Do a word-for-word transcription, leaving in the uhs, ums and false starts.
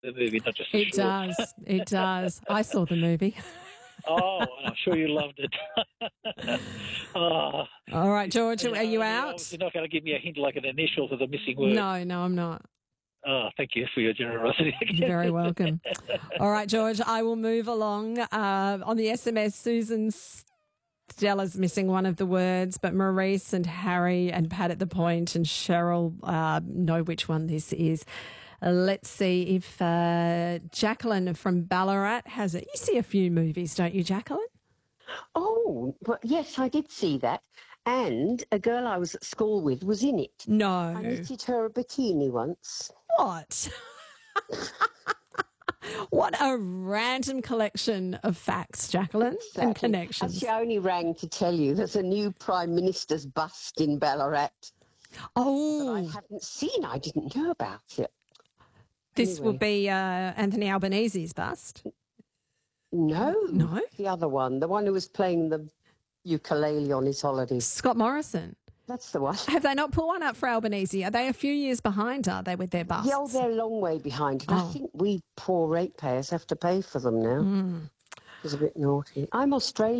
the movie, not just the It short. does. It does. I saw the movie. Oh, and I'm sure you loved it. oh, All right, George, you are you know, out? You're obviously not going to give me a hint like an initial to the missing word. No, no, I'm not. Oh, thank you for your generosity. You're very welcome. All right, George, I will move along. Uh, on the S M S, Susan Stella's missing one of the words, but Maurice and Harry and Pat at the Point and Cheryl uh, know which one this is. Uh, let's see if uh, Jacqueline from Ballarat has it. You see a few movies, don't you, Jacqueline? Oh, well, yes, I did see that. And a girl I was at school with was in it. No. I knitted her a bikini once. What? What a random collection of facts, Jacqueline, Exactly. and connections. Actually, I only rang to tell you there's a new Prime Minister's bust in Ballarat. Oh. I haven't seen. I didn't know about it. This Anyway. will be uh, Anthony Albanese's bust. No. No? The other one, the one who was playing the ukulele on his holidays. Scott Morrison. That's the one. Have they not put one up for Albanese? Are they a few years behind, are they, with their busts? Yeah, oh, they're a long way behind. And Oh. I think we poor ratepayers have to pay for them now. Mm. It's a bit naughty. I'm Australian.